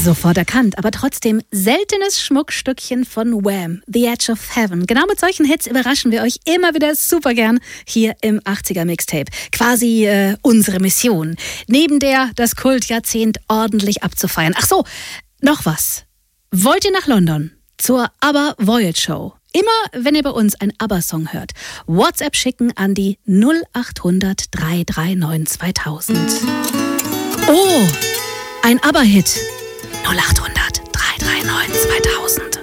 Sofort erkannt, aber trotzdem seltenes Schmuckstückchen von Wham, The Edge of Heaven. Genau mit solchen Hits überraschen wir euch immer wieder super gern hier im 80er Mixtape. Quasi unsere Mission. Neben der, das Kultjahrzehnt ordentlich abzufeiern. Ach so, noch was. Wollt ihr nach London? Zur ABBA Voyage Show. Immer, wenn ihr bei uns einen ABBA-Song hört, WhatsApp schicken an die 0800 339 2000. Oh, ein ABBA-Hit. 0800 339 2000.